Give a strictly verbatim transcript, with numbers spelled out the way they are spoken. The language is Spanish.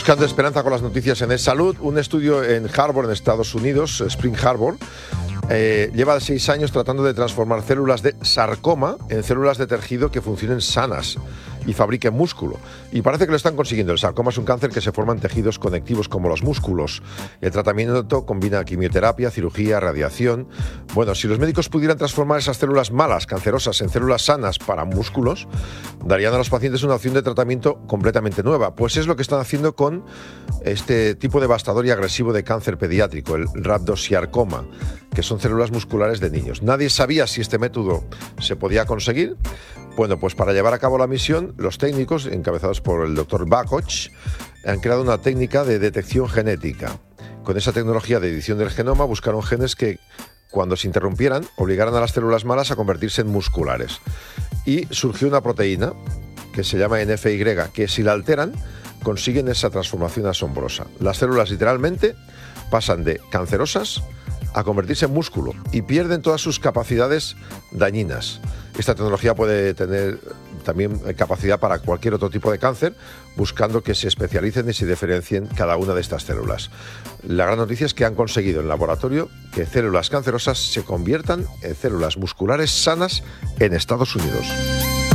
Buscando esperanza con las noticias en salud, un estudio en Harvard, en Estados Unidos, Spring Harbor, eh, lleva seis años tratando de transformar células de sarcoma en células de tejido que funcionen sanas y fabriquen músculo. Y parece que lo están consiguiendo. El sarcoma es un cáncer que se forma en tejidos conectivos como los músculos. El tratamiento combina quimioterapia, cirugía, radiación. Bueno, si los médicos pudieran transformar esas células malas, cancerosas, en células sanas para músculos, darían a los pacientes una opción de tratamiento completamente nueva. Pues es lo que están haciendo con este tipo devastador y agresivo de cáncer pediátrico, el rhabdosiarcoma, que son células musculares de niños. Nadie sabía si este método se podía conseguir. Bueno, pues para llevar a cabo la misión, los técnicos, encabezados por el doctor Bakoch, han creado una técnica de detección genética. Con esa tecnología de edición del genoma buscaron genes que, cuando se interrumpieran, obligaran a las células malas a convertirse en musculares. Y surgió una proteína que se llama N F Y, que si la alteran, consiguen esa transformación asombrosa. Las células literalmente pasan de cancerosas a convertirse en músculo y pierden todas sus capacidades dañinas. Esta tecnología puede tener también capacidad para cualquier otro tipo de cáncer, buscando que se especialicen y se diferencien cada una de estas células. La gran noticia es que han conseguido en laboratorio que células cancerosas se conviertan en células musculares sanas en Estados Unidos.